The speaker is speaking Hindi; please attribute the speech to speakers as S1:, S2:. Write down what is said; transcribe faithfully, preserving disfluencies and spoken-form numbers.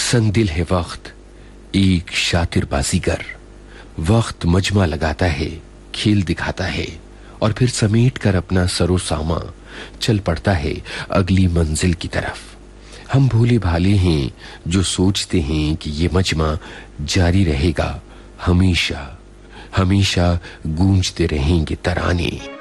S1: संदिल है वक्त एक शातिर बाजीगर, वक्त मजमा लगाता है, खेल दिखाता है और फिर समेट कर अपना सरो सामा चल पड़ता है अगली मंजिल की तरफ। हम भोले भाले हैं जो सोचते हैं कि ये मजमा जारी रहेगा, हमेशा हमेशा गूंजते रहेंगे तराने।